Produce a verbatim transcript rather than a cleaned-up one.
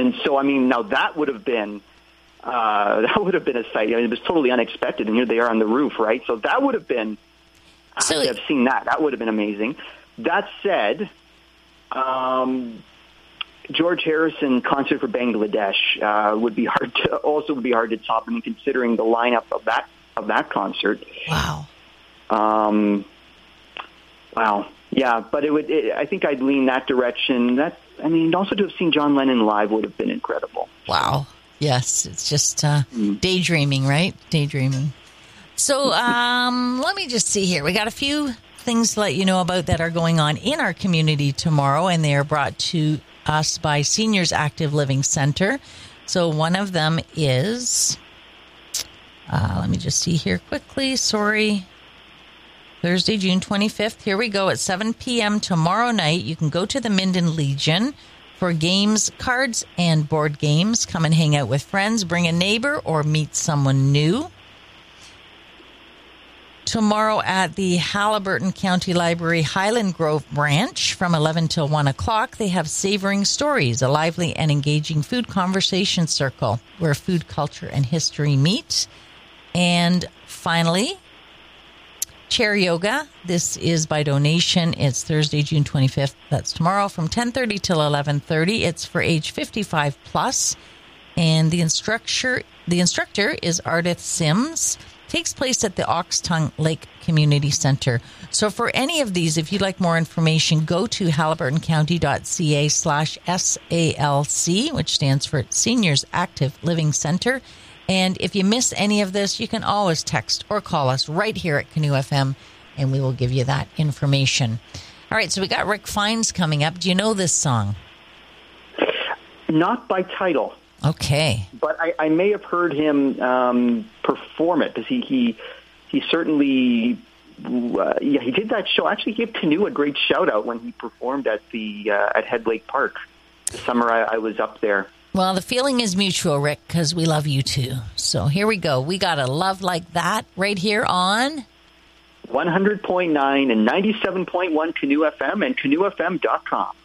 And so, I mean, now that would have been uh, that would have been a sight. I mean, it was totally unexpected, and here they are on the roof, right? So that would have been. So I have seen that. That would have been amazing. That said, um, George Harrison concert for Bangladesh uh, would be hard to also would be hard to top. I mean, considering the lineup of that of that concert. Wow. Um, wow. Yeah, but it would. It, I think I'd lean that direction. That I mean, also to have seen John Lennon live would have been incredible. Wow. Yes, it's just uh, mm. daydreaming, right? Daydreaming. So um, let me just see here. We got a few things to let you know about that are going on in our community tomorrow, and they are brought to us by Seniors Active Living Center. So one of them is, uh, let me just see here quickly. Sorry. Thursday, June twenty-fifth. Here we go at seven p.m. tomorrow night. You can go to the Minden Legion for games, cards, and board games. Come and hang out with friends, bring a neighbor, or meet someone new. Tomorrow at the Haliburton County Library Highland Grove branch from eleven till one o'clock, they have Savoring Stories, a lively and engaging food conversation circle where food, culture, and history meet. And finally, Chair Yoga. This is by donation. It's Thursday, June twenty-fifth. That's tomorrow from ten thirty till eleven thirty. It's for age fifty-five plus. And the instructor, the instructor is Ardith Sims. Takes place at the Oxtongue Lake Community Center. So for any of these, if you'd like more information, go to haliburtoncounty.ca slash SALC, which stands for Seniors Active Living Center. And if you miss any of this, you can always text or call us right here at Canoe F M, and we will give you that information. All right, so we got Rick Fiennes coming up. Do you know this song? Not by title. Okay. But I, I may have heard him um, perform it, because he, he, he certainly, uh, yeah, he did that show. Actually, he gave Canoe a great shout-out when he performed at the uh, at Head Lake Park. The summer I, I was up there. Well, the feeling is mutual, Rick, because we love you too. So here we go. We got a Love Like That right here on one hundred point nine and ninety-seven point one Canoe F M and canoe f m dot com.